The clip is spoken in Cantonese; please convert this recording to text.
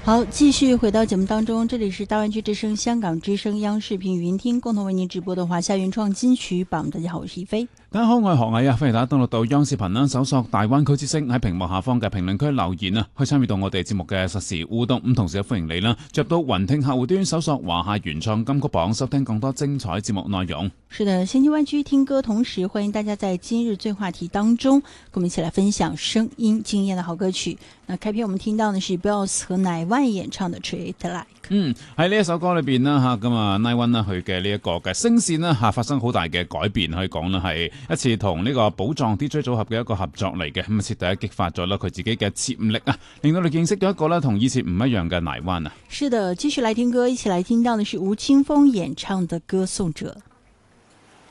好，繼續回到節目當中，這裡是大灣區之聲、香港之聲、央視頻雲聽共同為您直播的華夏原創金曲榜。大家好，我是菲。 大家好，我係何毅啊！歡迎大家登錄到央視頻啦，搜索大灣區之聲，喺屏幕下方嘅評論區留言啊，去參與到我哋節目嘅實時互動。咁同時歡迎你啦，入到雲聽客戶端搜索華夏原創金曲榜，收聽更多精彩節目內容。 是的，先進灣區聽歌，同時歡迎大家在今日最話題當中，跟我們一起來分享聲音經驗的好歌曲。那開篇我們聽到的是 Bells 和乃萬演唱的 Treat It Like。 喺呢一首歌裏邊啦吓，咁啊乃萬啦佢嘅呢一個嘅聲線啦吓，發生好大嘅改變，可以講啦係一次同呢個寶藏 DJ 組合嘅一個合作嚟嘅，咁啊徹底激發咗啦佢自己嘅潛力啊，令到你認識到一個咧同以前唔一樣嘅乃萬啊。 是的，繼續來聽歌，一起來聽到的是吳青峰演唱的《歌頌者》。